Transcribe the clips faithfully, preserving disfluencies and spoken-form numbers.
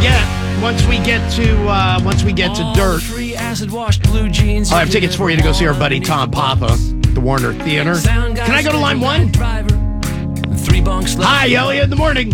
forget, once we get to uh, once we get to dirt, I'll have tickets for you to go see our buddy Tom Papa at the Warner Theater. Can I go to line one? Hi, Elliot. In the morning.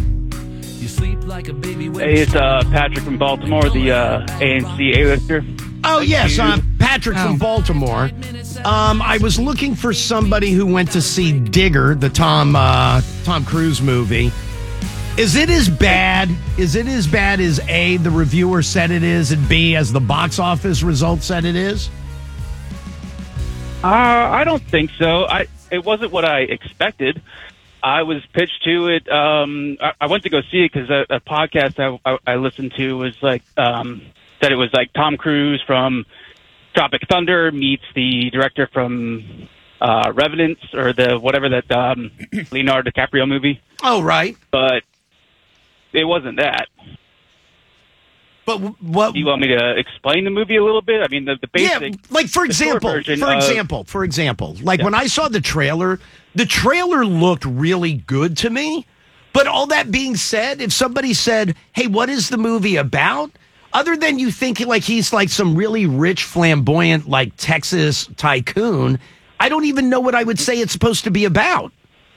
Hey, it's uh, Patrick from Baltimore, the uh, A N C A-lister. Oh, yes, uh, Patrick from Baltimore. Um, I was looking for somebody who went to see Digger, the Tom uh, Tom Cruise movie. Is it as bad? Is it as bad as A, the reviewer said it is, and B, as the box office result said it is? Uh, I don't think so. I it wasn't what I expected. I was pitched to it. Um, I, I went to go see it because a, a podcast I, I, I listened to was like um, said it was like Tom Cruise from Tropic Thunder meets the director from uh, Revenant or the whatever that um, Leonardo DiCaprio movie. Oh, right. But it wasn't that. But what? Do you want me to explain the movie a little bit? I mean, the, the basic. Yeah, like for example, for example, for example, like yeah. when I saw the trailer, the trailer looked really good to me. But all that being said, if somebody said, "Hey, what is the movie about?" Other than you thinking like he's like some really rich, flamboyant, like Texas tycoon, I don't even know what I would say it's supposed to be about.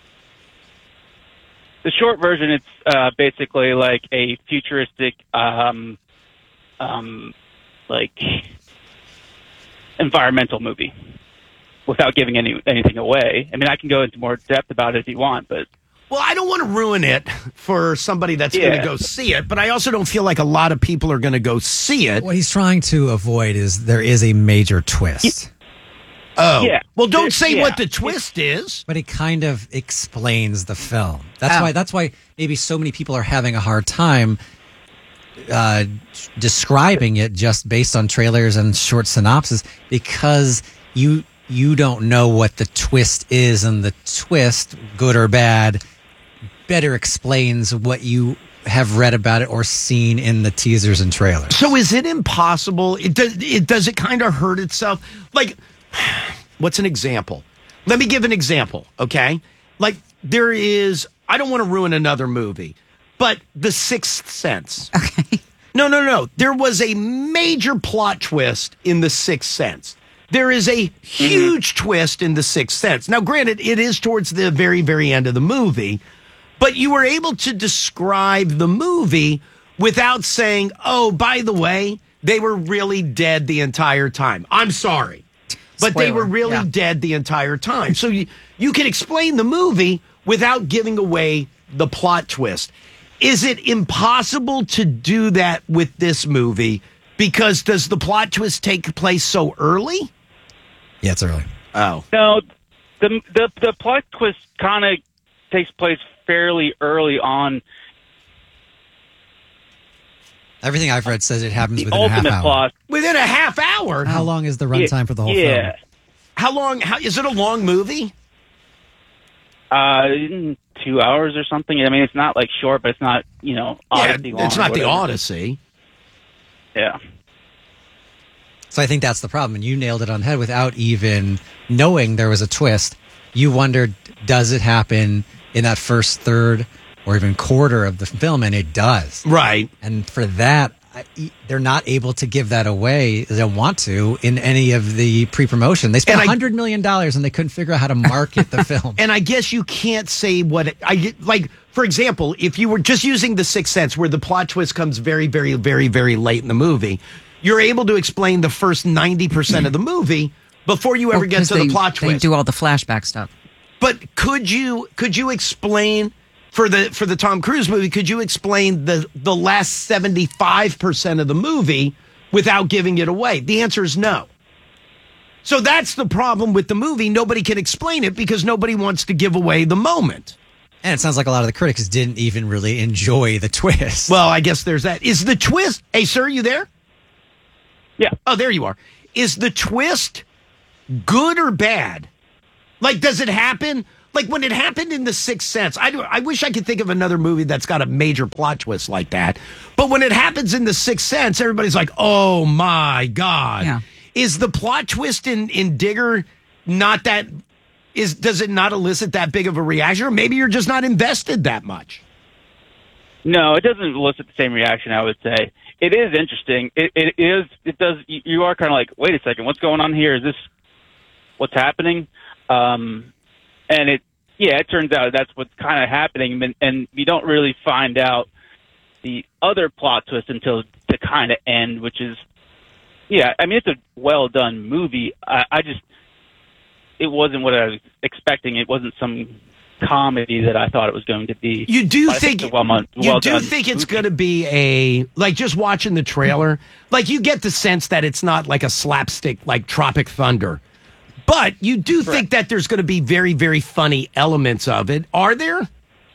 The short version, it's uh, basically like a futuristic, um, um, like environmental movie, without giving any anything away. I mean, I can go into more depth about it if you want, but. Well, I don't want to ruin it for somebody that's yeah. going to go see it, but I also don't feel like a lot of people are going to go see it. What he's trying to avoid is there is a major twist. Oh. Yeah. Well, don't say yeah. what the twist is. But it kind of explains the film. That's oh. why That's why maybe so many people are having a hard time uh, describing it just based on trailers and short synopses, because you you don't know what the twist is, and the twist, good or bad, better explains what you have read about it or seen in the teasers and trailers. So is it impossible? It does it does it kind of hurt itself? Like, what's an example? Let me give an example, okay? Like, there is, I don't want to ruin another movie, but The Sixth Sense. Okay. No, no, no. There was a major plot twist in The Sixth Sense. There is a huge mm-hmm. twist in The Sixth Sense. Now, granted, it is towards the very, very end of the movie, but you were able to describe the movie without saying, oh, by the way, they were really dead the entire time. I'm sorry, but Spoiler. they were really yeah. dead the entire time. So you, you can explain the movie without giving away the plot twist. Is it impossible to do that with this movie? Because does the plot twist take place so early? Yeah, it's early. Oh. No, the the, the plot twist kind of takes place fairly early on. Everything I've read says it happens the within a half ultimate hour. plot. Within a half hour? How long is the runtime yeah, for the whole yeah. film? How long? How is it a long movie? Uh, two hours or something. I mean, it's not like short, but it's not, you know, Odyssey yeah, long. It's not the Odyssey. Yeah. So I think that's the problem. And you nailed it on the head without even knowing there was a twist. You wondered, does it happen in that first third or even quarter of the film? And it does. Right. And for that, I, they're not able to give that away. They don't want to in any of the pre-promotion. They spent one hundred million dollars and they couldn't figure out how to market the film. And I guess you can't say what it, I like. For example, if you were just using The Sixth Sense, where the plot twist comes very, very, very, very late in the movie, you're able to explain the first ninety percent of the movie before you ever well, get to they, the plot twist. They do all the flashback stuff. But could you could you explain for the for the Tom Cruise movie? Could you explain the the last seventy-five percent of the movie without giving it away? The answer is no. So that's the problem with the movie. Nobody can explain it because nobody wants to give away the moment. And it sounds like a lot of the critics didn't even really enjoy the twist. Well, I guess there's that. Is the twist... Hey, sir, you there? Yeah. Oh, there you are. Is the twist good or bad? Like, does it happen? Like, when it happened in The Sixth Sense, I, do, I wish I could think of another movie that's got a major plot twist like that. But when it happens in The Sixth Sense, everybody's like, oh, my God. Yeah. Is the plot twist in, in Digger not that... Is does it not elicit that big of a reaction? Or maybe you're just not invested that much. No, it doesn't elicit the same reaction, I would say. It is interesting. It, it is, it does, you you are kind of like, wait a second, what's going on here? Is this what's happening? Um, and it, yeah, it turns out that's what's kind of happening, and, and you don't really find out the other plot twist until the kind of end, which is, yeah, I mean, it's a well-done movie. I, I just, it wasn't what I was expecting. It wasn't some comedy that I thought it was going to be. You do But I think, it's a well, well you do done think it's movie. going to be a, like, just watching the trailer, like, you get the sense that it's not like a slapstick like Tropic Thunder. But you do Correct. think that there's going to be very, very funny elements of it. Are there?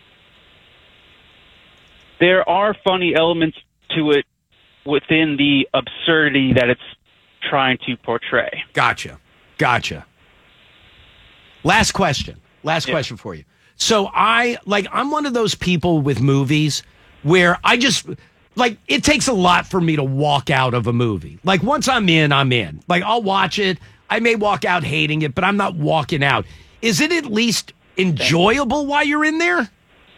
There are funny elements to it within the absurdity that it's trying to portray. Gotcha. Gotcha. Last question. Last Yeah. question for you. So I, like, I'm one of those people with movies where I just, like, it takes a lot for me to walk out of a movie. Like, once I'm in, I'm in. Like, I'll watch it. I may walk out hating it, but I'm not walking out. Is it at least enjoyable while you're in there?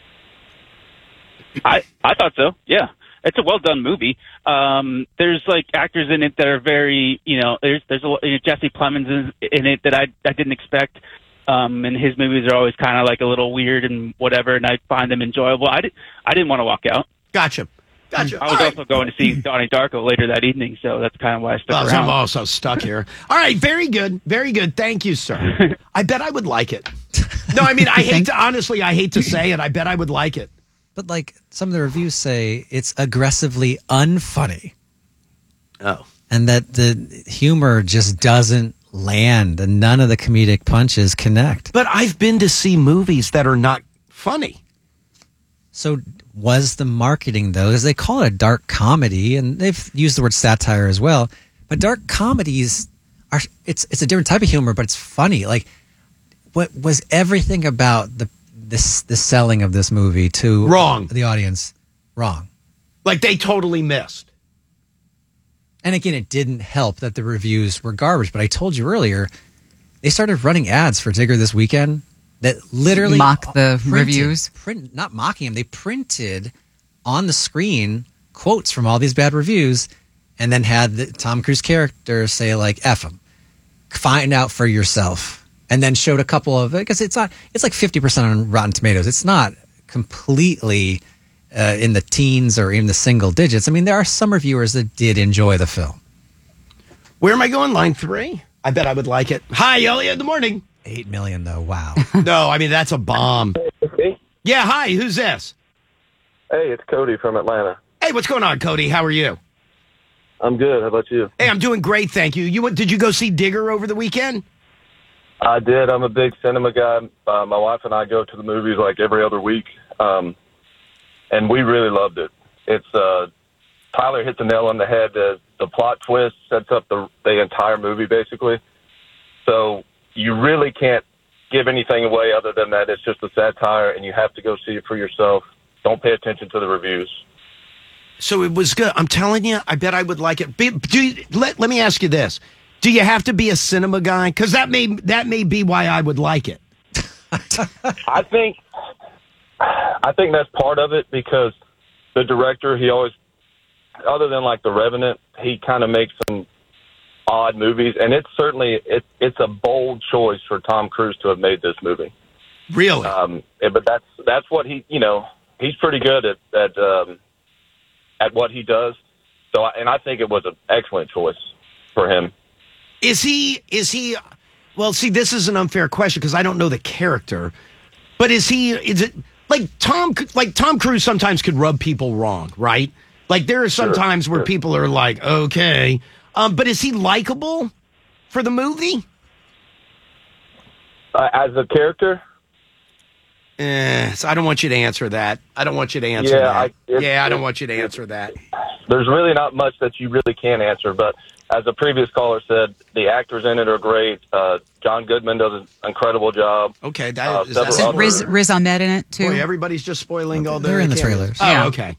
I, I thought so, yeah. It's a well-done movie. Um, there's, like, actors in it that are very, you know, there's there's a, you know, Jesse Plemons is in it that I, I didn't expect. Um, and his movies are always kind of, like, a little weird and whatever, and I find them enjoyable. I, did, I didn't want to walk out. Gotcha. Gotcha. I was All right. also going to see Donnie Darko later that evening, so that's kind of why I stuck Well, so around. I'm also stuck here. All right, very good, very good. Thank you, sir. I bet I would like it. No, I mean, I hate to, honestly, I hate to say it. I bet I would like it. But like some of the reviews say, it's aggressively unfunny, Oh. and that the humor just doesn't land, and none of the comedic punches connect. But I've been to see movies that are not funny. So was the marketing though? Because they call it a dark comedy, and they've used the word satire as well. But dark comedies are it's it's a different type of humor, but it's funny. Like, what was everything about the this the selling of this movie to Wrong. the audience wrong? Like, they totally missed. And again, it didn't help that the reviews were garbage. But I told you earlier, they started running ads for Digger this weekend that literally Mock the printed- reviews? Print, not mocking them. They printed on the screen quotes from all these bad reviews, and then had the Tom Cruise character say like "F them," find out for yourself, and then showed a couple of because it's not it's like fifty percent on Rotten Tomatoes. It's not completely uh, in the teens or in the single digits. I mean, there are some reviewers that did enjoy the film. Where am I going? Line three? I bet I would like it. Hi, Elliot. Good morning. Eight million though. Wow. No, I mean, that's a bomb. Yeah, hi. Who's this? Hey, it's Cody from Atlanta. Hey, what's going on, Cody? How are you? I'm good. How about you? Hey, I'm doing great, thank you. You went, did you go see Digger over the weekend? I did. I'm a big cinema guy. Uh, my wife and I go to the movies like every other week, um, and we really loved it. It's uh, Tyler hit the nail on the head. The, the plot twist sets up the the entire movie, basically. So you really can't give anything away other than that it's just a satire, and you have to go see it for yourself. Don't pay attention to the reviews. So it was good. I'm telling you, I bet I would like it. Be, do you, let, let me ask you this. Do you have to be a cinema guy? Because that may, that may be why I would like it. I think I think that's part of it because the director, he always, other than like The Revenant, he kind of makes some odd movies, and it's certainly it, it's a bold choice for Tom Cruise to have made this movie. Really? Um, eh, but that's that's what he, you know, he's pretty good at at um, at what he does. So, I- and I think it was an excellent choice for him. Is he, is he, well, see, this is an unfair question because I don't know the character, but is he, is it, like Tom, like Tom Cruise sometimes could rub people wrong, right? Like there are some Sure, times where sure. people are like, okay, um, but is he likable for the movie? Uh, as a character, Eh, so I don't want you to answer that. I don't want you to answer Yeah, that. I- it's- yeah, I don't it's- want you to answer that. there's really not much that you really can answer, but as the previous caller said, the actors in it are great. Uh, John Goodman does an incredible job. Okay, that Uh, is several that Is other- Riz, Riz Ahmed in it too? Boy, everybody's just spoiling all the They're in the cameos. trailers. Oh, Yeah. okay.